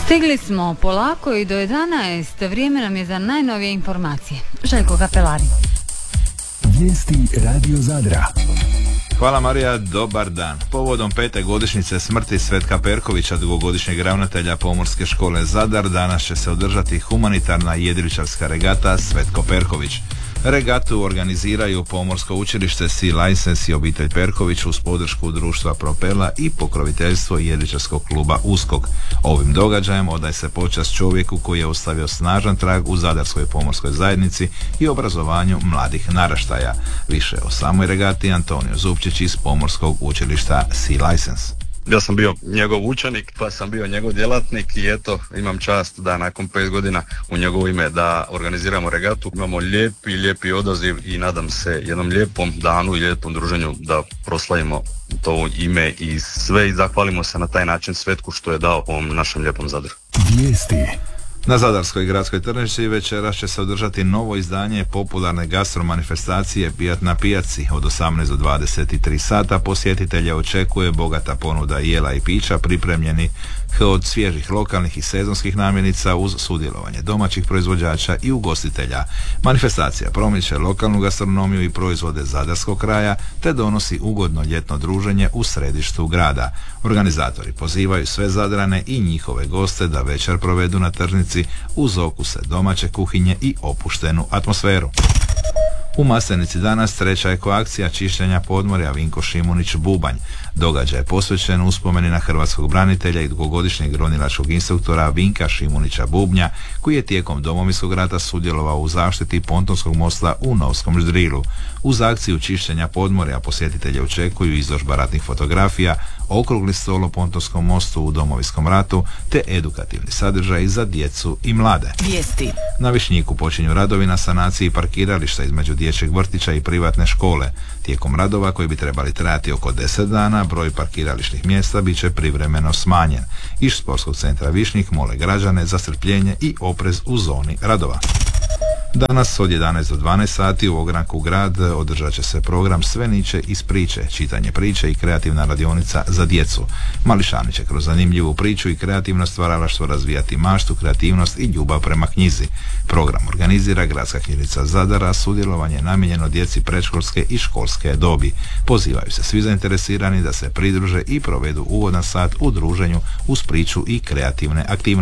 Stigli smo polako i do 11. Vrijeme nam je za najnovije informacije. Željko Kapelari. Vijesti Radio Zadra. Hvala Marija, dobar dan. Povodom 5. godišnjice smrti Svetka Perkovića, dugogodišnjeg ravnatelja Pomorske škole Zadar, danas će se održati humanitarna jedriličarska regata Svetko Perković. Regatu organiziraju Pomorsko učilište Sea License i obitelj Perković uz podršku društva Propela i pokroviteljstvo jedriličarskog kluba Uskok. Ovim događajem odaje se počast čovjeku koji je ostavio snažan trag u zadarskoj pomorskoj zajednici i obrazovanju mladih naraštaja. Više o samoj regati Antonio Zupčić iz Pomorskog učilišta Sea License. Ja sam bio njegov učenik, pa sam bio njegov djelatnik i eto, imam čast da nakon 5 godina u njegovo ime da organiziramo regatu. Imamo lijepi odaziv i nadam se jednom lijepom danu i lijepom druženju da proslavimo to ime i sve i zahvalimo se na taj način Svetku što je dao ovom našem lijepom Zadru. Vijesti. Na Zadarskoj gradskoj tržnici večeras će se održati novo izdanje popularne gastromanifestacije Pijat na pijaci. Od 18 do 23 sata posjetitelja očekuje bogata ponuda jela i pića pripremljeni od svježih lokalnih i sezonskih namirnica uz sudjelovanje domaćih proizvođača i ugostitelja. Manifestacija promiče lokalnu gastronomiju i proizvode zadarskog kraja te donosi ugodno ljetno druženje u središtu grada. Organizatori pozivaju sve Zadrane i njihove goste da večer provedu na tržnici uz okuse domaće kuhinje i opuštenu atmosferu. U Maslenici danas treća ekoakcija čišćenja podmorja Vinko Šimunić Bubanj. Događaj je posvećen uspomeni na hrvatskog branitelja i dugogodišnjeg ronilačkog instruktora Vinka Šimunića Bubnja, koji je tijekom Domovinskog rata sudjelovao u zaštiti pontonskog mosta u Novskom Ždrilu. Uz akciju čišćenja podmorja posjetitelje očekuju izložba ratnih fotografija, okrugli stol o pontonskom mostu u Domovinskom ratu te edukativni sadržaj za djecu i mlade. Vijesti. Na Višnjiku počinju radovi na sanaciji parkirališta između dječjeg vrtića i privatne škole. Tijekom radova, koji bi trebali trajati oko 10 dana, broj parkirališnih mjesta bit će privremeno smanjen. Iz Sportskog centra Višnjik mole građane za strpljenje i oprez u zoni radova. Danas od 11 do 12 sati u ogranku Grad održat će se program Sve niče iz priče, čitanje priče i kreativna radionica za djecu. Mališani će kroz zanimljivu priču i kreativno stvaralaštvo razvijati maštu, kreativnost i ljubav prema knjizi. Program organizira Gradska knjižnica Zadara, sudjelovanje namijenjeno djeci predškolske i školske dobi. Pozivaju se svi zainteresirani da se pridruže i provedu ugodan sat u druženju uz priču i kreativne aktivnosti.